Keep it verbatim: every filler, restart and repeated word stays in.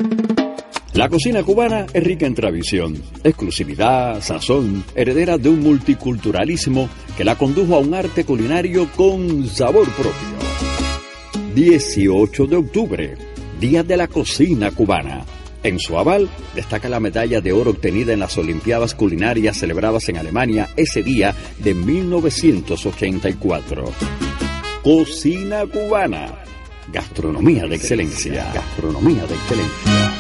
La cocina cubana es rica en tradición, exclusividad, sazón, heredera de un multiculturalismo que la condujo a un arte culinario con sabor propio. dieciocho de octubre, Día de la Cocina Cubana. En su aval destaca la medalla de oro obtenida en las Olimpiadas Culinarias celebradas en Alemania ese día de mil novecientos ochenta y cuatro. Cocina cubana. Gastronomía de excelencia. Gastronomía de excelencia.